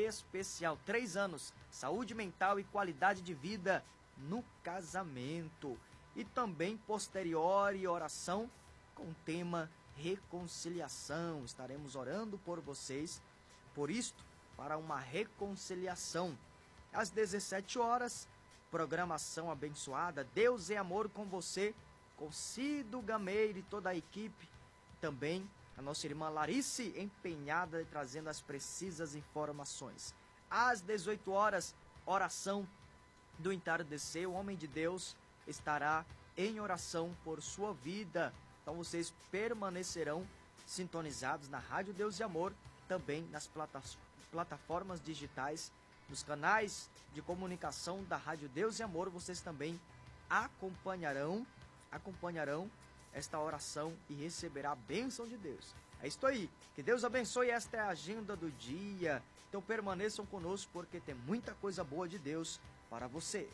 especial, 3 anos, saúde mental e qualidade de vida no casamento. E também posterior oração com o tema reconciliação. Estaremos orando por vocês, por isto, para uma reconciliação. Às 17 horas, programação abençoada, Deus é amor com você, com Cido Gameiro e toda a equipe. Também a nossa irmã Larice, empenhada, trazendo as precisas informações. Às 18 horas, oração do entardecer. O homem de Deus estará em oração por sua vida. Então vocês permanecerão sintonizados na Rádio Deus e Amor, também nas plataformas digitais, nos canais de comunicação da Rádio Deus e Amor. Vocês também acompanharão esta oração e receberá a bênção de Deus. É isso aí, que Deus abençoe. Esta é a agenda do dia. Então permaneçam conosco, porque tem muita coisa boa de Deus para você.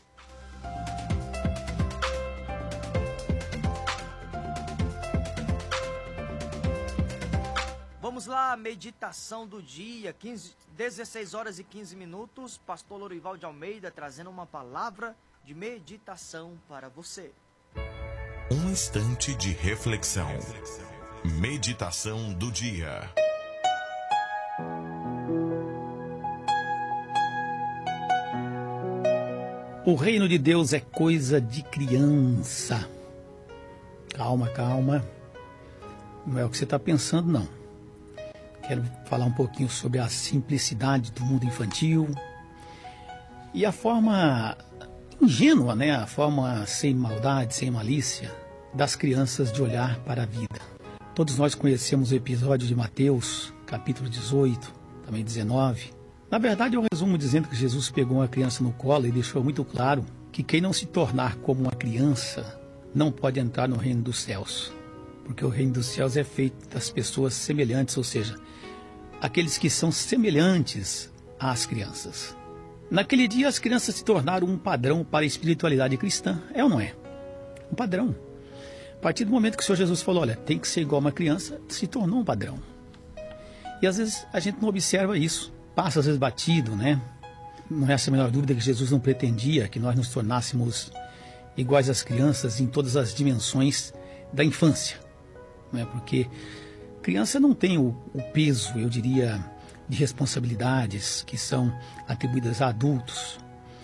Vamos lá, meditação do dia, 16 horas e 15 minutos, pastor Lorival de Almeida trazendo uma palavra de meditação para você. Um instante de reflexão. Meditação do dia. O reino de Deus é coisa de criança. Calma, calma. Não é o que você está pensando, não. Quero falar um pouquinho sobre a simplicidade do mundo infantil e a forma ingênua, né? A forma sem maldade, sem malícia das crianças de olhar para a vida. Todos nós conhecemos o episódio de Mateus, capítulo 18, também 19. Na verdade, eu resumo dizendo que Jesus pegou uma criança no colo e deixou muito claro que quem não se tornar como uma criança não pode entrar no reino dos céus. Porque o reino dos céus é feito das pessoas semelhantes, ou seja, aqueles que são semelhantes às crianças. Naquele dia, as crianças se tornaram um padrão para a espiritualidade cristã. É ou não é? Um padrão. A partir do momento que o Senhor Jesus falou, olha, tem que ser igual uma criança, se tornou um padrão. E às vezes a gente não observa isso. Passa às vezes batido, né? Não resta a menor dúvida que Jesus não pretendia que nós nos tornássemos iguais às crianças em todas as dimensões da infância. Não é? Porque criança não tem o peso, eu diria, de responsabilidades que são atribuídas a adultos.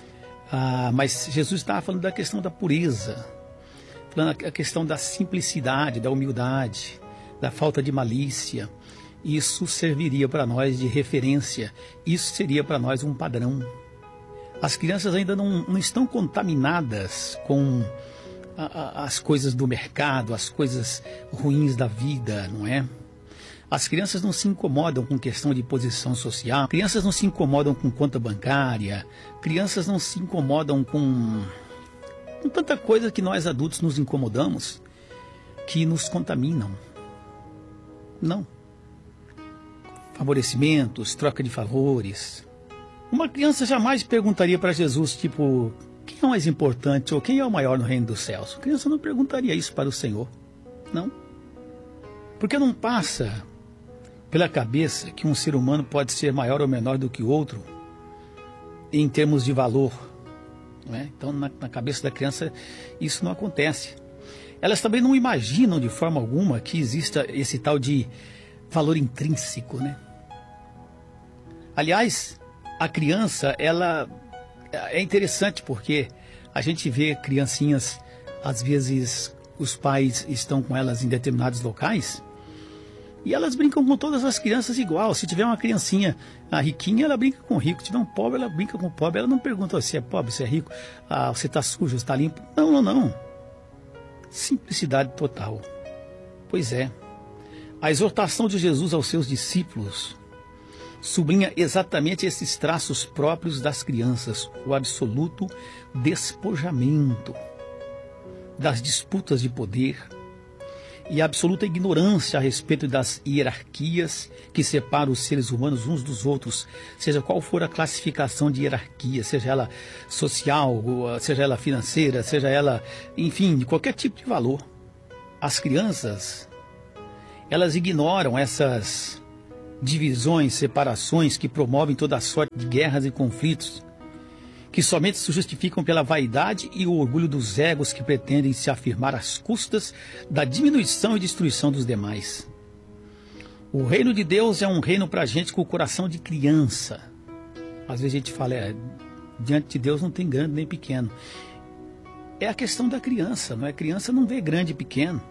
Mas Jesus estava falando da questão da pureza, falando a questão da simplicidade, da humildade, da falta de malícia. Isso serviria para nós de referência, isso seria para nós um padrão. As crianças ainda não estão contaminadas com as coisas do mercado, as coisas ruins da vida, não é? As crianças não se incomodam com questão de posição social, crianças não se incomodam com conta bancária, crianças não se incomodam com tanta coisa que nós adultos nos incomodamos, que nos contaminam. Não. Favorecimentos, troca de favores. Uma criança jamais perguntaria para Jesus, tipo, quem é o mais importante ou quem é o maior no reino dos céus? A criança não perguntaria isso para o Senhor. Não. Porque não passa pela cabeça que um ser humano pode ser maior ou menor do que o outro em termos de valor. Não é? Então, na cabeça da criança, isso não acontece. Elas também não imaginam de forma alguma que exista esse tal de valor intrínseco, né? Aliás, a criança, ela é interessante porque a gente vê criancinhas, às vezes os pais estão com elas em determinados locais e elas brincam com todas as crianças igual. Se tiver uma criancinha riquinha, ela brinca com o rico. Se tiver um pobre, ela brinca com o pobre. Ela não pergunta se é pobre, se é rico, você está sujo, está limpo. Não. Simplicidade total. Pois é. A exortação de Jesus aos seus discípulos sublinha exatamente esses traços próprios das crianças, o absoluto despojamento das disputas de poder e a absoluta ignorância a respeito das hierarquias que separam os seres humanos uns dos outros, seja qual for a classificação de hierarquia, seja ela social, seja ela financeira, seja ela, enfim, de qualquer tipo de valor. As crianças, elas ignoram essas divisões, separações que promovem toda a sorte de guerras e conflitos, que somente se justificam pela vaidade e o orgulho dos egos que pretendem se afirmar às custas da diminuição e destruição dos demais. O reino de Deus é um reino para gente com o coração de criança. Às vezes a gente fala, diante de Deus não tem grande nem pequeno. É a questão da criança, não é? Criança não vê grande e pequeno.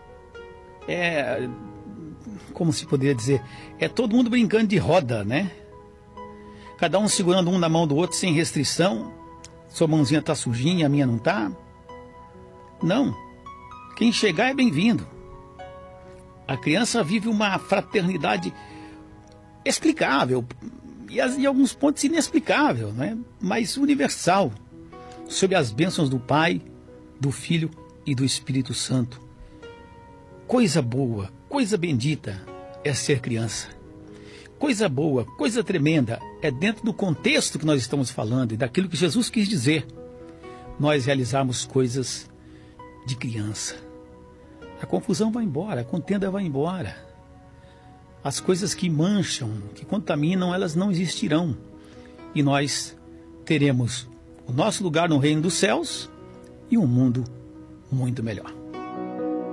Como se poderia dizer, é todo mundo brincando de roda, né? Cada um segurando um na mão do outro sem restrição. Sua mãozinha está sujinha, a minha não está. Não. Quem chegar é bem-vindo. A criança vive uma fraternidade explicável, e em alguns pontos inexplicável, né? Mas universal, sob as bênçãos do Pai, do Filho e do Espírito Santo. Coisa boa, coisa bendita é ser criança. Coisa boa, coisa tremenda é dentro do contexto que nós estamos falando e daquilo que Jesus quis dizer, nós realizarmos coisas de criança. A confusão vai embora, a contenda vai embora. As coisas que mancham, que contaminam, elas não existirão. E nós teremos o nosso lugar no reino dos céus e um mundo muito melhor.